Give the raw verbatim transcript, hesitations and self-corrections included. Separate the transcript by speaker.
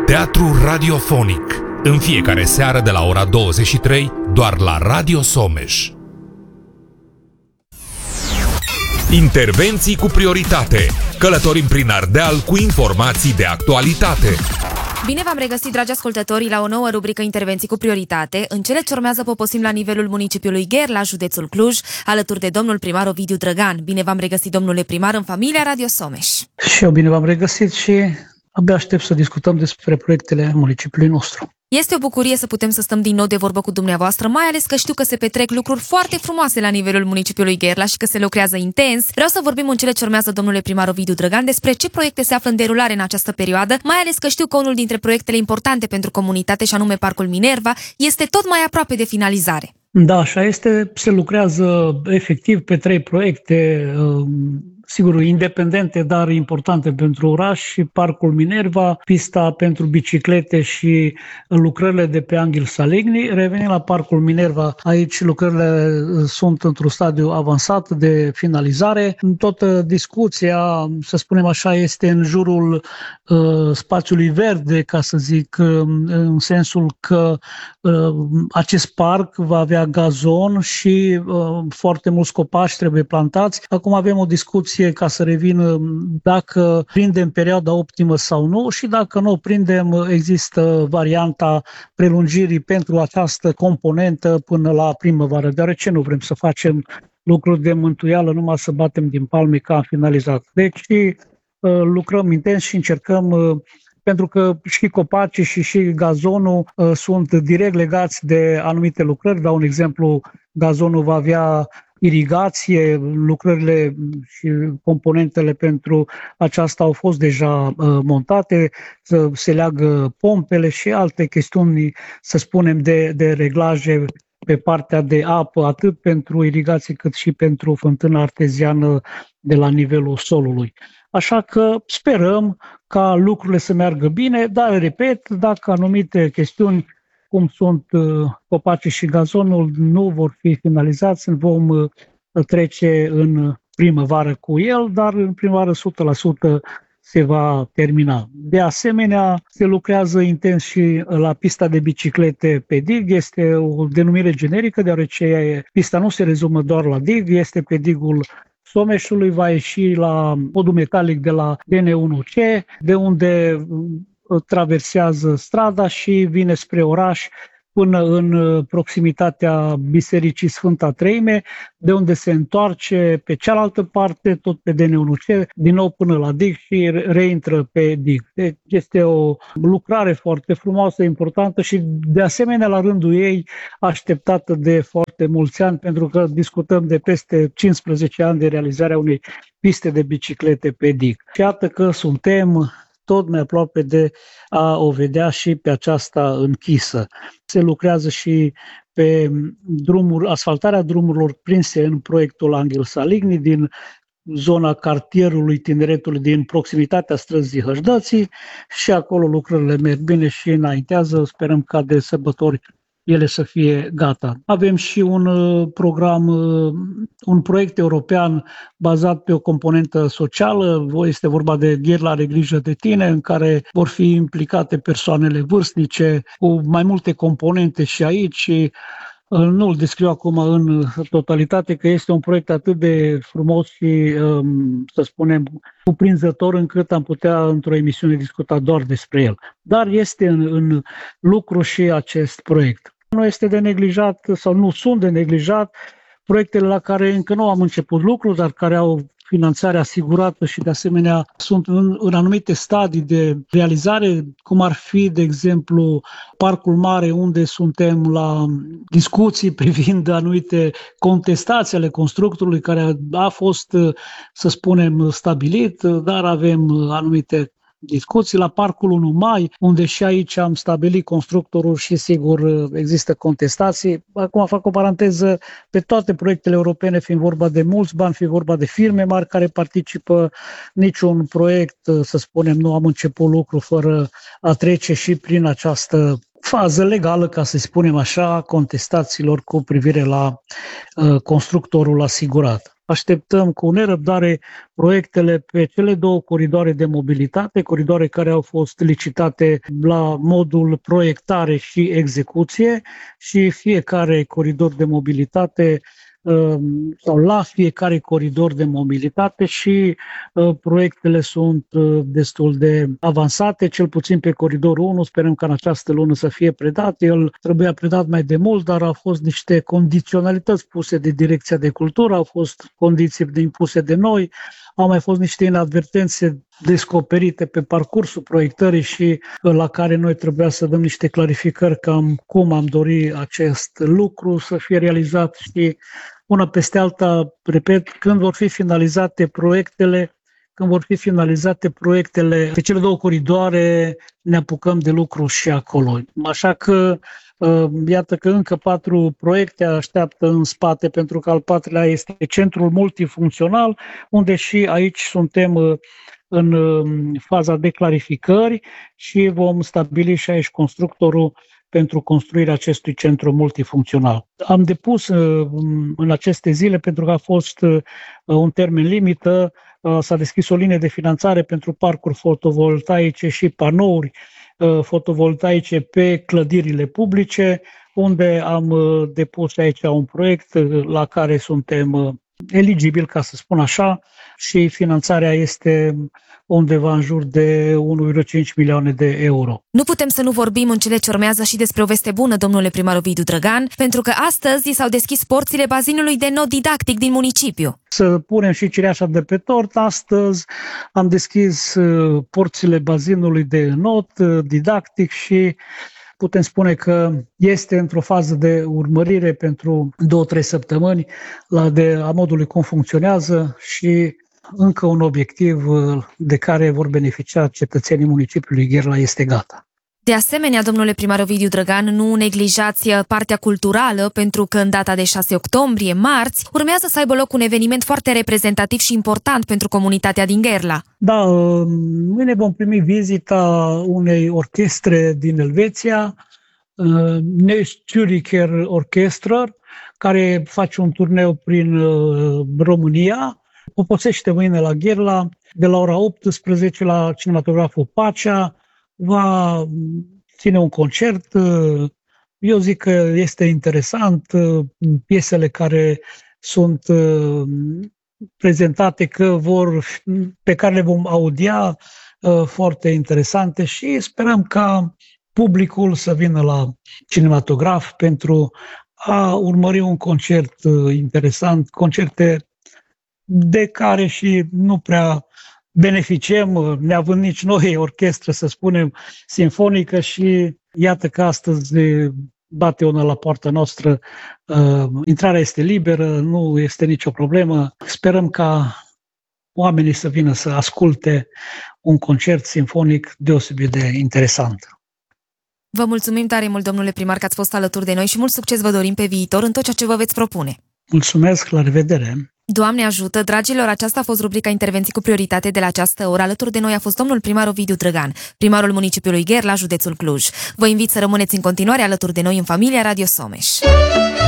Speaker 1: Teatru radiofonic, în fiecare seară de la ora douăzeci și trei, doar la Radio Someș. Intervenții cu prioritate. Călătorim prin Ardeal cu informații de actualitate.
Speaker 2: Bine v-am regăsit, dragi ascultători, la o nouă rubrică Intervenții cu prioritate. În cele ce urmează poposim la nivelul municipiului Gherla, județul Cluj, alături de domnul primar Ovidiu Drăgan. Bine v-am regăsit, domnule primar, în familia Radio Someș.
Speaker 3: Și eu bine v-am regăsit și abia aștept să discutăm despre proiectele municipiului nostru.
Speaker 2: Este o bucurie să putem să stăm din nou de vorbă cu dumneavoastră, mai ales că știu că se petrec lucruri foarte frumoase la nivelul municipiului Gherla și că se lucrează intens. Vreau să vorbim în cele ce urmează, domnule primar Ovidiu Drăgan, despre ce proiecte se află în derulare în această perioadă, mai ales că știu că unul dintre proiectele importante pentru comunitate, și anume Parcul Minerva, este tot mai aproape de finalizare.
Speaker 3: Da, așa este. Se lucrează efectiv pe trei proiecte, sigur, independente, dar importante pentru oraș, și Parcul Minerva, pista pentru biciclete și lucrările de pe Anghel Saligny. Revenind la Parcul Minerva, aici lucrările sunt într-un stadiu avansat de finalizare. Toată discuția, să spunem așa, este în jurul uh, spațiului verde, ca să zic, uh, în sensul că uh, acest parc va avea gazon și uh, foarte mulți copaci trebuie plantați. Acum avem o discuție ca să revină dacă prindem perioada optimă sau nu, și dacă nu o prindem, există varianta prelungirii pentru această componentă până la primăvară, deoarece nu vrem să facem lucruri de mântuială, numai să batem din palme că am finalizat. Deci lucrăm intens și încercăm, pentru că și copacii și și gazonul uh, sunt direct legați de anumite lucrări. Dau un exemplu, gazonul va avea irigație, lucrările și componentele pentru aceasta au fost deja uh, montate, să se leagă pompele și alte chestiuni, să spunem, de, de reglaje pe partea de apă, atât pentru irigație cât și pentru fântâna arteziană de la nivelul solului. Așa că sperăm ca lucrurile să meargă bine, dar, repet, dacă anumite chestiuni, cum sunt copacii și gazonul, nu vor fi finalizați, vom trece în primăvară cu el, dar în primăvară o sută la sută se va termina. De asemenea, se lucrează intens și la pista de biciclete pe dig. Este o denumire generică, deoarece pista nu se rezumă doar la dig, este pe digul Someșului, va ieși la podul metalic de la D N unu C, de unde traversează strada și vine spre oraș până în proximitatea Bisericii Sfânta Treime, de unde se întoarce pe cealaltă parte, tot pe D N unu C, din nou până la dig și reintră pe dig. Deci este o lucrare foarte frumoasă, importantă și, de asemenea, la rândul ei, așteptată de foarte mulți ani, pentru că discutăm de peste cincisprezece ani de realizarea unei piste de biciclete pe dig. Și iată că suntem tot mai aproape de a o vedea și pe aceasta închisă. Se lucrează și pe drumuri, asfaltarea drumurilor prinse în proiectul Anghel Saligny din zona cartierului Tineretului din proximitatea străzii Hășdății, și acolo lucrările merg bine și înaintează. Sperăm ca de sărbători ele să fie gata. Avem și un program, un proiect european bazat pe o componentă socială. Este vorba de Gherla are grijă de tine, în care vor fi implicate persoanele vârstnice cu mai multe componente și aici. Nu îl descriu acum în totalitate, că este un proiect atât de frumos și, să spunem, cuprinzător, încât am putea într-o emisiune discuta doar despre el. Dar este în, în lucru și acest proiect. Nu este de neglijat sau nu sunt de neglijat proiectele la care încă nu am început lucru, dar care au finanțare asigurată și, de asemenea, sunt în, în anumite stadii de realizare, cum ar fi, de exemplu, Parcul Mare, unde suntem la discuții privind anumite contestații ale constructorului, care a fost, să spunem, stabilit, dar avem anumite discuții. La Parcul unu Mai, unde și aici am stabilit constructorul și, sigur, există contestații. Acum fac o paranteză, pe toate proiectele europene, fiind vorba de mulți bani, fiind vorba de firme mari care participă, niciun proiect, să spunem, nu am început lucru fără a trece și prin această fază legală, ca să spunem așa, contestațiilor cu privire la uh, constructorul asigurat. Așteptăm cu nerăbdare proiectele pe cele două coridoare de mobilitate, coridoare care au fost licitate la modul proiectare și execuție, și fiecare coridor de mobilitate sau la fiecare coridor de mobilitate și uh, proiectele sunt uh, destul de avansate, cel puțin pe coridorul unu, sperăm că în această lună să fie predat. El trebuia predat mai de mult, dar au fost niște condiționalități puse de Direcția de Cultură, au fost condiții impuse de noi, au mai fost niște inadvertențe descoperite pe parcursul proiectării și la care noi trebuia să dăm niște clarificări cam cum am dori acest lucru să fie realizat și una peste alta, repet, când vor fi finalizate proiectele, când vor fi finalizate proiectele pe cele două coridoare, ne apucăm de lucru și acolo. Așa că iată că încă patru proiecte așteaptă în spate, pentru că al patrulea este centrul multifuncțional, unde și aici suntem în faza de clarificări și vom stabili și aici constructorul pentru construirea acestui centru multifuncțional. Am depus în aceste zile, pentru că a fost un termen limită, s-a deschis o linie de finanțare pentru parcuri fotovoltaice și panouri fotovoltaice pe clădirile publice, unde am depus aici un proiect la care suntem eligibili, ca să spun așa, și finanțarea este undeva în jur de unu virgulă cinci milioane de euro.
Speaker 2: Nu putem să nu vorbim în cele ce urmează și despre o veste bună, domnule primar Ovidiu Drăgan, pentru că astăzi s-au deschis porțile bazinului de not didactic din municipiu.
Speaker 3: Să punem și cireașa de pe tort, astăzi am deschis porțile bazinului de not didactic și putem spune că este într-o fază de urmărire pentru două-trei săptămâni la de a modului cum funcționează și încă un obiectiv de care vor beneficia cetățenii municipiului Gherla este gata.
Speaker 2: De asemenea, domnule primar Ovidiu Drăgan, nu neglijați partea culturală, pentru că în data de șase octombrie, marți, urmează să aibă loc un eveniment foarte reprezentativ și important pentru comunitatea din Gherla.
Speaker 3: Da, mâine vom primi vizita unei orchestre din Elveția, Neues Züricher Orchestra, care face un turneu prin România. Poposește mâine la Gherla, de la ora optsprezece la cinematograful Pacea, va ține un concert. Eu zic că este interesant, piesele care sunt prezentate, că vor, pe care le vom audia, foarte interesante și sperăm ca publicul să vină la cinematograf pentru a urmări un concert interesant, concerte de care și nu prea beneficiem, neavând nici noi orchestră, să spunem, sinfonică, și iată că astăzi bate una la poarta noastră. Intrarea este liberă, nu este nicio problemă. Sperăm ca oamenii să vină să asculte un concert sinfonic deosebit de interesant.
Speaker 2: Vă mulțumim tare mult, domnule primar, că ați fost alături de noi și mult succes vă dorim pe viitor în tot ceea ce vă veți propune.
Speaker 3: Mulțumesc, la revedere!
Speaker 2: Doamne ajută, dragilor, aceasta a fost rubrica Intervenții cu prioritate de la această oră. Alături de noi a fost domnul primar Ovidiu Drăgan, primarul municipiului Gherla, județul Cluj. Vă invit să rămâneți în continuare alături de noi în familia Radio Someș.